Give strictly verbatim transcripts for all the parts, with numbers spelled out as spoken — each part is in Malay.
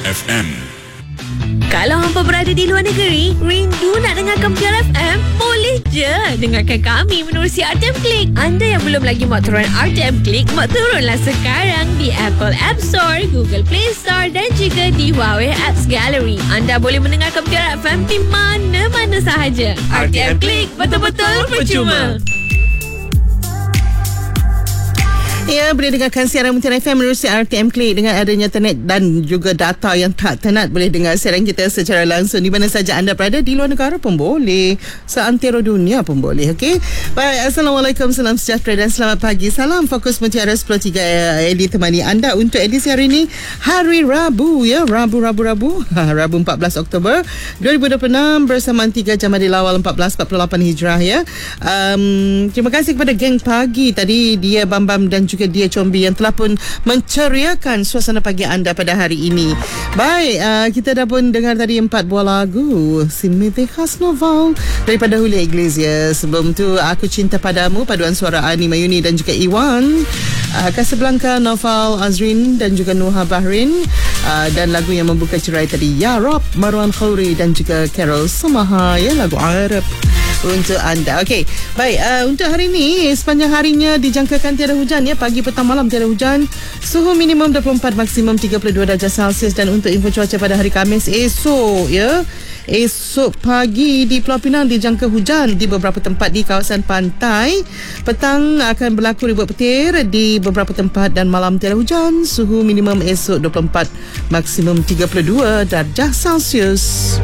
F M. Kalau hampa berada di luar negeri, rindu nak dengarkan Mutiara F M? Boleh je dengarkan kami menerusi R T M Click. Anda yang belum lagi mak turun R T M Click, mak turunlah sekarang di Apple App Store, Google Play Store dan juga di Huawei Apps Gallery. Anda boleh mendengarkan Mutiara F M di mana-mana sahaja. R T M Click, betul-betul percuma. Ya, boleh dengarkan siaran Mutiara F M menerusi R T M Click dengan adanya internet dan juga data yang tak tenat. Boleh dengar siaran kita secara langsung di mana saja anda berada. Di luar negara pun boleh, seantero dunia pun boleh. Okey, baik, Assalamualaikum, salam sejahtera dan selamat pagi. Salam Fokus Mutiara sepuluh tiga Edi temani anda untuk edisi hari ini, hari Rabu, ya, Rabu, Rabu, Rabu Rabu empat belas Oktober dua ribu dua puluh enam bersamaan tiga Jamadil Awal empat belas empat puluh lapan Hijrah, ya. Um, terima kasih kepada geng pagi tadi, dia Bam Bam dan juga juga dia Combi yang telah pun menceriakan suasana pagi anda pada hari ini. Baik, uh, kita dah pun dengar tadi empat buah lagu Simete Khas Noval daripada Julio Iglesias. Sebelum tu Aku Cinta Padamu, paduan suara Ani Mayuni dan juga Iwan, uh, Casablanca, Noval Azrin dan juga Nuha Bahrin, uh, dan lagu yang membuka cerai tadi Ya Rab, Marwan Khauri dan juga Carol Samaha, ya, lagu Arab untuk anda. Okey, baik, uh, untuk hari ini sepanjang harinya dijangkakan tiada hujan, ya, pagi petang malam tiada hujan. Suhu minimum dua puluh empat, maksimum tiga puluh dua darjah Celsius. Dan untuk info cuaca pada hari Khamis esok, ya, esok pagi di Pulau Pinang dijangka hujan di beberapa tempat di kawasan pantai. Petang akan berlaku ribut petir di beberapa tempat dan malam tiada hujan. Suhu minimum esok dua puluh empat, maksimum tiga puluh dua darjah Celsius.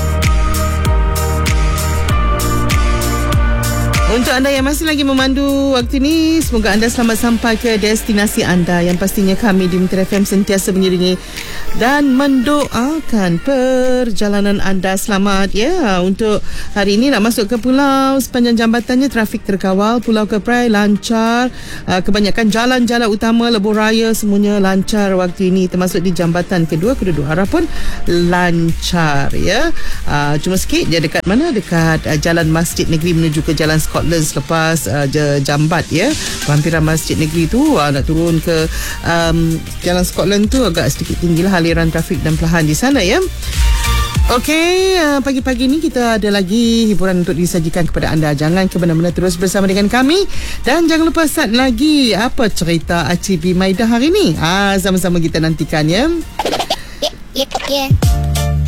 Untuk anda yang masih lagi memandu waktu ini, semoga anda selamat sampai ke destinasi anda. Yang pastinya kami di Mutiara F M sentiasa mengiringi dan mendoakan perjalanan anda selamat, ya. Untuk hari ini nak masuk ke pulau, sepanjang jambatannya trafik terkawal. Pulau Keprai lancar, uh, kebanyakan jalan-jalan utama, lebuh raya semuanya lancar waktu ini, termasuk di jambatan kedua, kedua-dua arah pun lancar, ya. Uh, cuma sikit je dekat mana, dekat uh, jalan Masjid Negeri menuju ke Jalan Scotland selepas uh, jambat, ya, hampiran Masjid Negeri tu, uh, nak turun ke um, Jalan Scotland tu agak sedikit tinggilah aliran trafik dan perlahan di sana, ya. Okey, uh, pagi-pagi ni kita ada lagi hiburan untuk disajikan kepada anda. Jangan ke mana-mana, terus bersama dengan kami. Dan jangan lupa start lagi apa cerita Aci B Maidah hari ni. Ah, sama-sama kita nantikan, ya. Yeah, yeah.